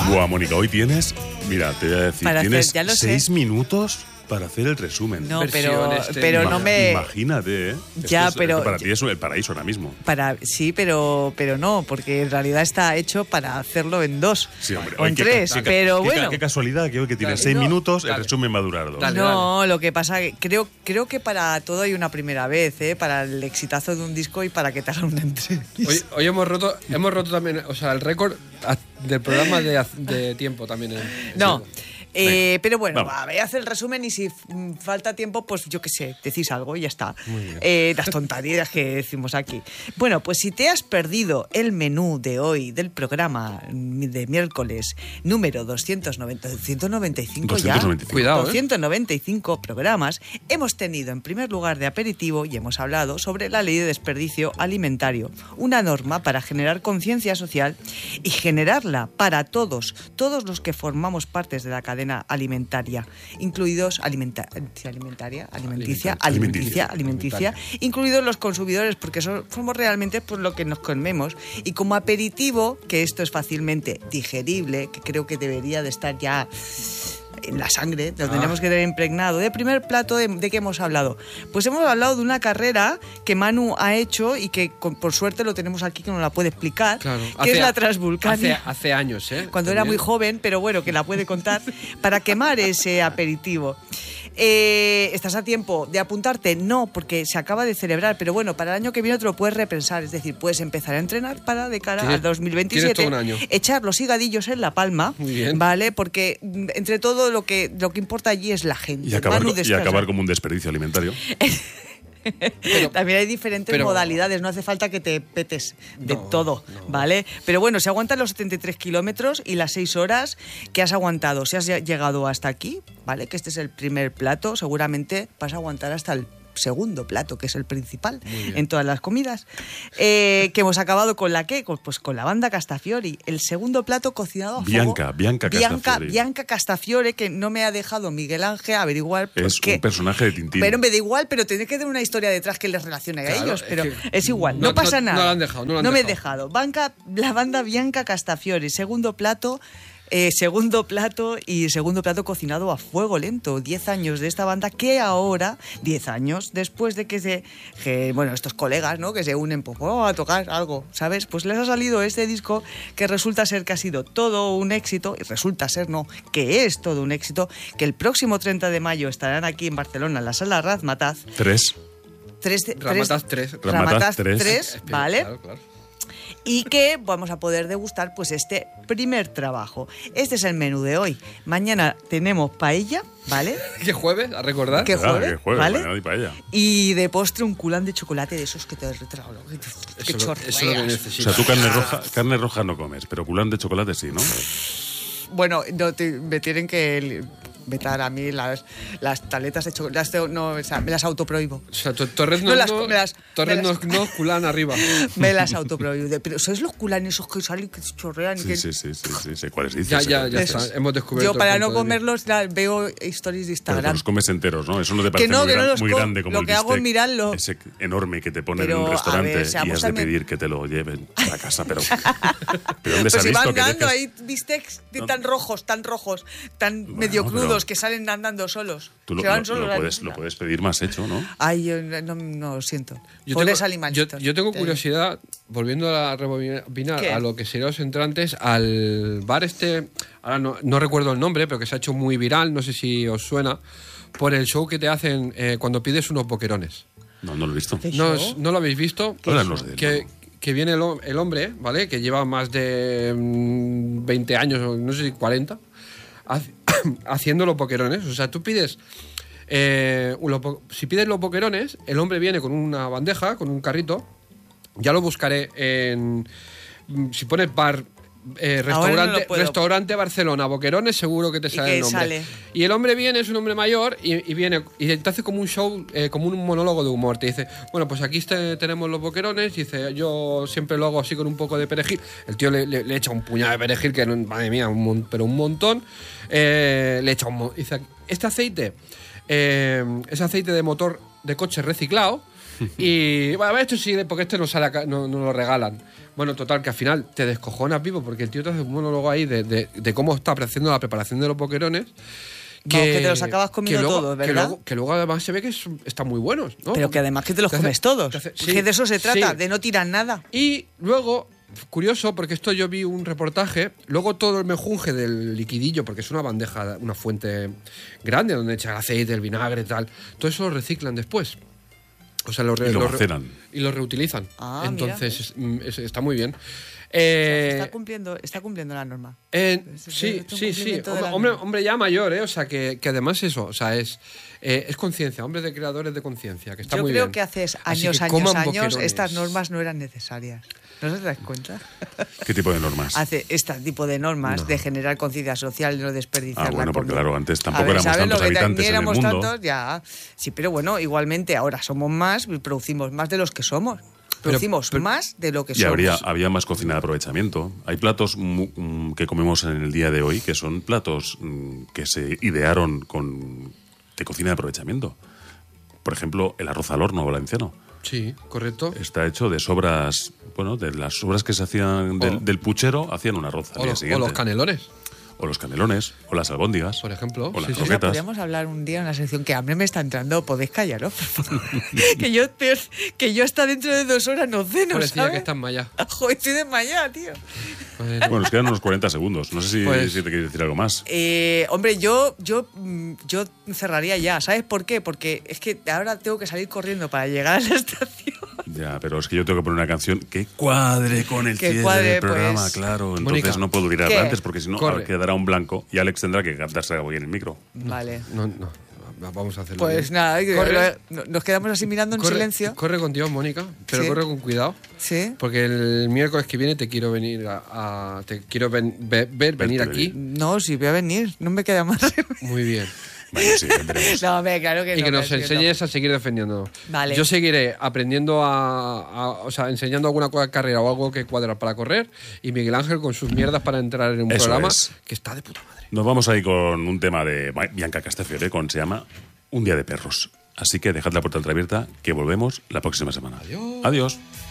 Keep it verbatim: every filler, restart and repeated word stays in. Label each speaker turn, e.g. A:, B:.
A: Buah, Mónica, hoy tienes, mira, te voy a decir,
B: Para
A: tienes
B: hacer, ya lo
A: seis
B: sé.
A: minutos para hacer el resumen.
B: No, pero,
C: este,
B: pero no me...
A: Imagínate, ¿eh?
B: Ya,
A: esto es,
B: pero...
A: esto para ti es el paraíso ahora mismo.
B: Para, sí, pero, pero no, porque en realidad está hecho para hacerlo en dos
A: Sí, hombre.
B: o en
A: Oye, qué-
B: tres,
A: qué-
B: pero
A: qué,
B: bueno.
A: Qué casualidad que hoy que tienes
C: Dale.
A: seis
C: No,
A: minutos, el
C: dale.
A: resumen va a durar dos.
C: Dale.
B: No, lo que pasa que creo, creo que para todo hay una primera vez, ¿eh? Para el exitazo de un disco y para que te hagan una entrevista.
C: Hoy, hoy hemos roto hemos roto también, o sea, el récord a- del programa de, de tiempo también. En, en
B: No.
C: serio.
B: Eh, pero bueno,
A: Vamos.
B: va, voy a hacer el resumen y si mm, falta tiempo, pues yo qué sé, decís algo y ya está. Eh, las tonterías que decimos aquí. Bueno, pues si te has perdido el menú de hoy del programa de miércoles número doscientos noventa, doscientos noventa y cinco ya.
A: doscientos noventa y cinco.
C: Cuidado, ¿eh?
B: doscientos noventa y cinco programas, hemos tenido en primer lugar de aperitivo y hemos hablado sobre la ley de desperdicio alimentario, una norma para generar conciencia social y generarla para todos, todos los que formamos partes de la cadena alimentaria, incluidos alimenta sí, alimentaria, alimenticia, alimenticia, alimenticia, incluidos los consumidores, porque so- somos realmente pues, lo que nos comemos. Y como aperitivo, que esto es fácilmente digerible, que creo que debería de estar ya en la sangre, lo
C: Ah.
B: tenemos que tener impregnado. De primer plato, de, ¿de qué hemos hablado? Pues hemos hablado de una carrera que Manu ha hecho y que con- por suerte lo tenemos aquí que nos la puede explicar,
C: Claro.
B: que
C: Hace-
B: es la Transvulcania.
C: Hace, hace años, ¿eh?
B: Cuando era muy
C: También.
B: joven, pero bueno, que la puede contar, para quemar ese aperitivo. Eh, ¿Estás a tiempo de apuntarte? No, porque se acaba de celebrar, pero bueno, para el año que viene te lo puedes repensar, es decir, puedes empezar a entrenar para de cara
C: Tienes-
B: al dos mil veintisiete,
C: tienes todo un año.
B: echar los higadillos en la palma,
C: Muy bien.
B: ¿vale? Porque mm, entre todo lo que, lo que importa allí es la gente.
A: Y acabar,
B: Manu,
A: co- y
B: descansa.
A: acabar como un desperdicio alimentario.
B: También hay diferentes
C: pero-
B: modalidades, no hace falta que te petes de
C: No,
B: todo, ¿vale? Pero bueno, si aguantas los setenta y tres kilómetros y las seis horas que has aguantado, si has llegado hasta aquí, ¿vale? Que este es el primer plato, seguramente vas a aguantar hasta el segundo plato, que es el principal en todas las comidas. Eh, que hemos acabado con la qué, Con- pues con la banda Castafiori. El segundo plato cocinado a fuego.
A: Bianca, Bianca
B: Bianca,
A: Castafiore.
B: Bianca Castafiore, que no me ha dejado Miguel Ángel averiguar por
A: Es
B: qué.
A: un personaje de Tintín.
B: Pero me da igual, pero tiene que tener una historia detrás que les relacione a
C: Claro,
B: ellos.
C: es
B: Pero
C: que
B: es igual, no,
C: no-
B: pasa
C: no-
B: nada.
C: no lo han dejado, no lo han
B: me he
C: dejado.
B: dejado. Banca, la banda Bianca Castafiore, segundo plato. eh, segundo plato y segundo plato cocinado a fuego lento. Diez años de esta banda que ahora, diez años después de que se, que, bueno, estos colegas, ¿no? Que se unen pues, oh, a tocar algo, ¿sabes? Pues les ha salido este disco que resulta ser que ha sido todo un éxito y resulta ser, no, que es todo un éxito, que el próximo treinta de mayo estarán aquí en Barcelona en la sala Razmataz.
A: Tres.
B: Tres, de-
C: Ramataz tres.
B: Ramataz
A: Ramataz tres.
B: tres, ¿vale?
C: Claro, claro.
B: Y que vamos a poder degustar pues este primer trabajo. Este es el menú de hoy. Mañana tenemos paella, ¿vale?
C: ¿Qué jueves? ¿A recordar?
B: ¿Qué
A: Ah,
B: jueves?
A: que jueves,
B: ¿vale?
A: mañana hay paella.
B: Y de postre un culán de chocolate de esos que te retrago. Qué
C: Eso,
B: chorro.
C: eso es lo que
A: O
C: necesito.
A: sea, tú carne roja, carne roja no comes, pero culán de chocolate sí, ¿no?
B: Bueno, no, te- me tienen que vetar a mí las, las taletas de chocolate. Las, tengo- no, o sea, me las autoprohíbo.
C: O sea, to- Torres
B: No
C: no,
B: las-
C: no,
B: me las-
C: Torres
B: me
C: no,
B: las-
C: no, culán arriba.
B: Me las autoprohíbo. Pero ¿sois los culanes esos que salen, que chorrean? y
A: Sí,
B: que...
A: sí, sí, sí, sí, sé cuáles dices.
C: Ya,
A: sé
C: ya,
A: cuáles
C: ya
A: dices.
C: está. Hemos descubierto.
B: Yo para
C: el
B: no
C: punto de vista.
B: comerlos la- veo stories de
A: Pero te
B: Instagram.
A: los comes enteros, ¿no? Eso no te
B: Que
A: parece
B: no,
A: muy,
B: que no
A: gran-
B: los
A: muy
B: co-
A: grande como
B: lo
A: el
B: que hago es
A: bistec
B: mirarlo.
A: ese enorme que te ponen
B: Pero,
A: en un
B: a
A: restaurante
B: ver,
A: y
B: seamos
A: has de
B: también-
A: pedir que te lo lleven a casa, pero... ¿pero dónde se
B: Pues
A: ha
B: si
A: visto
B: van
A: que
B: dando
A: dejes-
B: ahí bistecs de tan rojos, tan rojos, tan
A: Bueno,
B: medio
A: pero-
B: crudos que salen andando solos.
A: Tú lo,
B: que van
A: lo-
B: solos
A: lo
B: a la
A: puedes,
B: cocina.
A: lo puedes pedir más hecho, ¿no?
B: Ay, yo no, no lo siento.
C: Yo
B: Pobres
C: tengo, yo,
B: animalitos.
C: yo tengo
B: Te-
C: curiosidad, volviendo a rebobinar
B: ¿Qué?
C: a lo que serían los entrantes, al bar este, ahora no, no recuerdo el nombre, pero que se ha hecho muy viral, no sé si os suena, por el show que te hacen eh, cuando pides unos boquerones.
A: No, no lo he visto.
B: ¿Qué
C: ¿No,
B: show?
C: os- ¿No lo habéis visto?
A: Háblanos de él.
C: Que, que viene el, hom- el hombre, ¿vale? Que lleva más de mm, veinte años, o no sé si cuarenta, haci- haciendo los boquerones. O sea, tú pides... eh, un lo- si pides los boquerones, el hombre viene con una bandeja, con un carrito. Ya lo buscaré en... mm, Si pones bar... eh,
B: Ahora no
C: restaurante,
B: lo puedo.
C: restaurante Barcelona, Boquerones, seguro que te
B: ¿Y
C: sale
B: qué
C: el nombre.
B: sale?
C: Y el hombre viene, es un hombre mayor, y, y viene y te hace como un show, eh, como un monólogo de humor. Te dice, bueno, pues aquí este- tenemos los boquerones, y dice, yo siempre lo hago así con un poco de perejil. El tío le, le- le echa un puñado de perejil, que no- madre mía, un mon- pero un montón. Eh, le echa un mon- dice, este aceite eh, es aceite de motor de coche reciclado. Y bueno, esto sí, porque este no, sale acá, no, no lo regalan. Bueno, total, que al final te descojonas vivo porque el tío te hace un monólogo ahí de, de, de cómo está haciendo la preparación de los boquerones.
B: Que, no, que te los acabas comiendo
C: luego,
B: todos, ¿verdad?
C: Que luego, que luego además se ve que son, están muy buenos, ¿no?
B: Pero que además que te los
C: te hace,
B: comes todos.
C: hace, sí,
B: que de eso se trata,
C: sí.
B: de no tirar nada.
C: Y luego, curioso, porque esto yo vi un reportaje, luego todo el mejunje del liquidillo, porque es una bandeja, una fuente grande donde echan el aceite, el vinagre y tal, todo eso lo reciclan después. O sea, lo, re,
A: y lo,
C: lo
A: almacenan.
C: Y lo reutilizan.
B: Ah,
C: Entonces,
B: mira.
C: es, es, está muy bien.
B: Eh, o sea, está, cumpliendo, está cumpliendo la norma.
C: Eh, sí, sí, sí. Hombre, hombre, hombre, ya mayor, ¿eh? O sea, que, que además eso, o sea, es, eh, es conciencia, hombres de creadores de conciencia, que está
B: Yo
C: muy
B: creo
C: bien.
B: que hace años,
C: que
B: años, años,
C: boquerones.
B: estas normas no eran necesarias. ¿No se das cuenta?
A: ¿Qué tipo de normas?
B: Hace este tipo de normas
C: No.
B: de generar conciencia social, de no desperdiciar
A: Ah, bueno,
B: la
A: porque
B: comida.
A: claro, antes
B: A
A: tampoco
B: ver,
A: éramos
B: ¿sabes
A: tantos
B: lo que te-
A: habitantes
B: ni
A: en el
B: éramos
A: mundo.
B: tantos, ya. Sí, pero bueno, igualmente ahora somos más y producimos más de los que somos. Producimos
C: pero-
B: más de lo que
A: Y
B: somos.
A: habría, había más cocina de aprovechamiento. Hay platos mu- mm, que comemos en el día de hoy que son platos mm, que se idearon con de cocina de aprovechamiento. Por ejemplo, el arroz al horno valenciano.
C: Sí, correcto.
A: Está hecho de sobras, bueno, de las sobras que se hacían del,
C: O-
A: del puchero, hacían un arroz al
C: O
A: día
C: los, o
A: siguiente.
C: los canelones,
A: O los canelones, o las albóndigas.
C: por ejemplo.
A: O las
C: Sí, sí.
B: O sea,
A: croquetas.
B: podríamos hablar un día en una sección que hambre me está entrando. ¿Podéis callaros? por favor? que, yo, que yo hasta dentro de dos horas no ceno,
C: Parecía
B: ¿sabes?
C: que está en Maya.
B: Joder, estoy desmayada, tío.
C: Bueno,
A: Bueno, nos quedan unos cuarenta segundos. No sé si,
C: Pues-
A: si te quieres decir algo más.
B: Eh, hombre, yo, yo, mm, yo cerraría ya. ¿Sabes por qué? Porque es que ahora tengo que salir corriendo para llegar a la estación.
A: Ya, pero es que yo tengo que poner una canción que cuadre con el
B: Que
A: cierre
B: cuadre,
A: del programa,
B: pues.
A: claro. Entonces
C: Mónica,
A: no puedo tirarla
B: ¿qué?
A: antes porque si no
C: Corre.
A: quedará un blanco y Alex tendrá que darse algo bien el micro.
B: Vale.
C: no, no, vamos a hacerlo.
B: Pues
C: bien.
B: nada, que-
C: Corre.
B: lo- nos quedamos así mirando en
C: corre,
B: silencio.
C: Corre con Dios, Mónica, pero
B: Sí.
C: corre con cuidado.
B: Sí.
C: Porque el miércoles que viene te quiero venir a, a- te quiero ven- ve- ver venir
A: Verte
C: aquí.
B: No, sí, voy a venir. No me queda más.
C: Muy bien.
A: Vale, sí, vendremos.
B: no, hombre, claro que
C: Y
B: no.
C: que nos
B: pero sí que no.
C: enseñes a seguir defendiéndonos.
B: Vale.
C: Yo seguiré aprendiendo a, a- o sea, enseñando alguna cosa- carrera o algo que cuadra para correr y Miguel Ángel con sus mierdas para entrar en un
A: Eso
C: programa
A: es.
C: que está de puta madre.
A: Nos vamos ahí con un tema de Bianca Castafiore, con se llama Un día de perros. Así que dejad la puerta entreabierta, que volvemos la próxima semana.
C: Adiós.
A: Adiós.